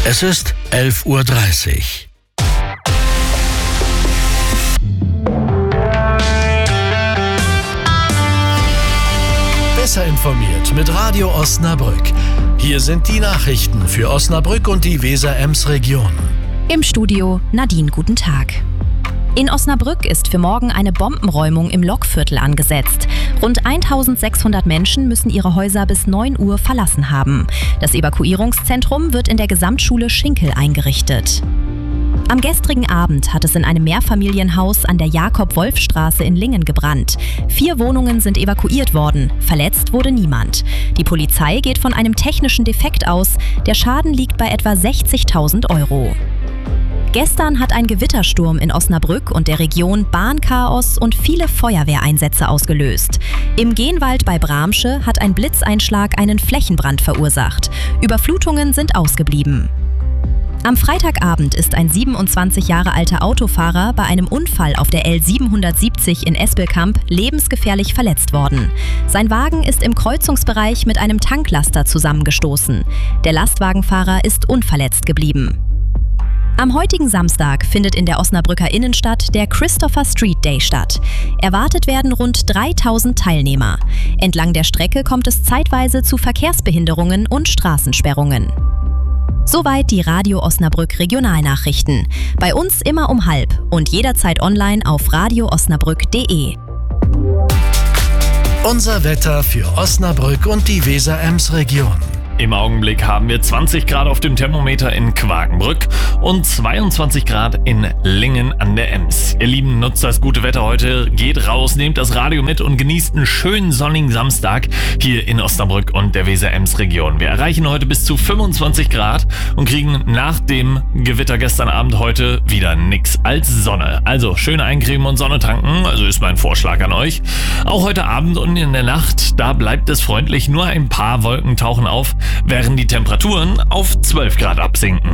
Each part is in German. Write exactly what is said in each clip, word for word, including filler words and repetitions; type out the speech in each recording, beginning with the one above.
Es ist elf Uhr dreißig. Besser informiert mit Radio Osnabrück. Hier sind die Nachrichten für Osnabrück und die Weser-Ems-Region. Im Studio Nadine, guten Tag. In Osnabrück ist für morgen eine Bombenräumung im Lokviertel angesetzt. Rund eintausendsechshundert Menschen müssen ihre Häuser bis neun Uhr verlassen haben. Das Evakuierungszentrum wird in der Gesamtschule Schinkel eingerichtet. Am gestrigen Abend hat es in einem Mehrfamilienhaus an der Jakob-Wolf-Straße in Lingen gebrannt. Vier Wohnungen sind evakuiert worden. Verletzt wurde niemand. Die Polizei geht von einem technischen Defekt aus. Der Schaden liegt bei etwa sechzigtausend Euro. Gestern hat ein Gewittersturm in Osnabrück und der Region Bahnchaos und viele Feuerwehreinsätze ausgelöst. Im Genwald bei Bramsche hat ein Blitzeinschlag einen Flächenbrand verursacht. Überflutungen sind ausgeblieben. Am Freitagabend ist ein siebenundzwanzig Jahre alter Autofahrer bei einem Unfall auf der L siebenhundertsiebzig in Espelkamp lebensgefährlich verletzt worden. Sein Wagen ist im Kreuzungsbereich mit einem Tanklaster zusammengestoßen. Der Lastwagenfahrer ist unverletzt geblieben. Am heutigen Samstag findet in der Osnabrücker Innenstadt der Christopher Street Day statt. Erwartet werden rund dreitausend Teilnehmer. Entlang der Strecke kommt es zeitweise zu Verkehrsbehinderungen und Straßensperrungen. Soweit die Radio Osnabrück Regionalnachrichten. Bei uns immer um halb und jederzeit online auf radio osnabrück punkt de. Unser Wetter für Osnabrück und die Weser-Ems-Region. Im Augenblick haben wir zwanzig Grad auf dem Thermometer in Quakenbrück und zweiundzwanzig Grad in Lingen an der Ems. Ihr Lieben, nutzt das gute Wetter heute, geht raus, nehmt das Radio mit und genießt einen schönen sonnigen Samstag hier in Osnabrück und der Weser-Ems-Region. Wir erreichen heute bis zu fünfundzwanzig Grad und kriegen nach dem Gewitter gestern Abend heute wieder nix als Sonne. Also schön eincremen und Sonne tanken, also ist mein Vorschlag an euch. Auch heute Abend und in der Nacht, da bleibt es freundlich, nur ein paar Wolken tauchen auf, während die Temperaturen auf zwölf Grad absinken.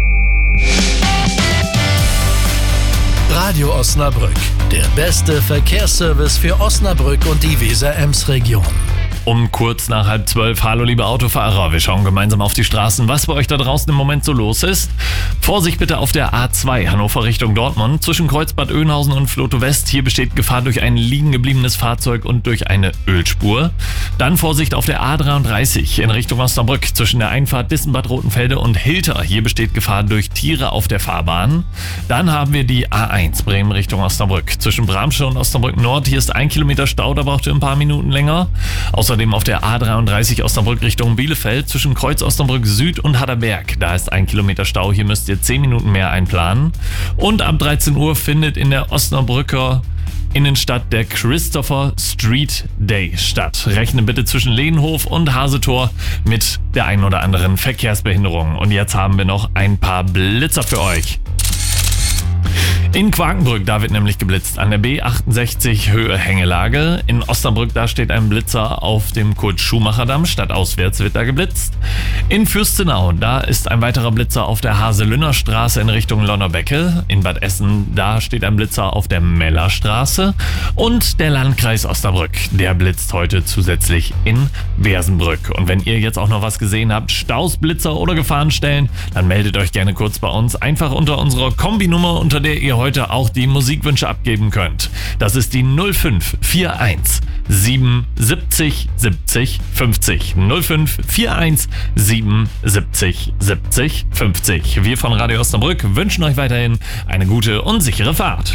Radio Osnabrück, der beste Verkehrsservice für Osnabrück und die Weser-Ems-Region. Um kurz nach halb zwölf, hallo liebe Autofahrer, wir schauen gemeinsam auf die Straßen, was bei euch da draußen im Moment so los ist. Vorsicht bitte auf der A zwei, Hannover Richtung Dortmund, zwischen Kreuzbad Oeynhausen und Floto West. Hier besteht Gefahr durch ein liegen gebliebenes Fahrzeug und durch eine Ölspur. Dann Vorsicht auf der A dreiunddreißig in Richtung Osnabrück, zwischen der Einfahrt Dissenbad Rotenfelde und Hilter. Hier besteht Gefahr durch Tiere auf der Fahrbahn. Dann haben wir die A eins, Bremen Richtung Osnabrück, zwischen Bramsche und Osnabrück Nord. Hier ist ein Kilometer Stau, da braucht ihr ein paar Minuten länger. Außerdem auf der A dreiunddreißig Osnabrück Richtung Bielefeld zwischen Kreuz Osnabrück Süd und Hatterberg. Da ist ein Kilometer Stau, hier müsst ihr zehn Minuten mehr einplanen. Und ab dreizehn Uhr findet in der Osnabrücker Innenstadt der Christopher Street Day statt. Rechne bitte zwischen Lehnhof und Hasetor mit der ein oder anderen Verkehrsbehinderung. Und jetzt haben wir noch ein paar Blitzer für euch. In Quakenbrück, da wird nämlich geblitzt. An der B achtundsechzig Höhe Hängelage. In Osnabrück, da steht ein Blitzer auf dem Kurt-Schumacher-Damm. Stadtauswärts wird da geblitzt. In Fürstenau, da ist ein weiterer Blitzer auf der Haselünner-Straße in Richtung Lonnerbecke. In Bad Essen, da steht ein Blitzer auf der Mellerstraße. Und der Landkreis Osnabrück, der blitzt heute zusätzlich in Bersenbrück. Und wenn ihr jetzt auch noch was gesehen habt, Staus, Blitzer oder Gefahrenstellen, dann meldet euch gerne kurz bei uns. Einfach unter unserer Kombinummer, unter der ihr heute auch die Musikwünsche abgeben könnt. Das ist die null fünf vier eins sieben siebzig siebzig fünfzig. null fünf vier eins sieben siebzig siebzig fünfzig. Wir von Radio Osnabrück wünschen euch weiterhin eine gute und sichere Fahrt.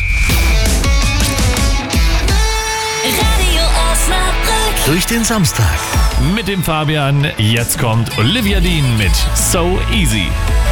Radio Osnabrück. Durch den Samstag. Mit dem Fabian, jetzt kommt Olivia Dean mit So Easy.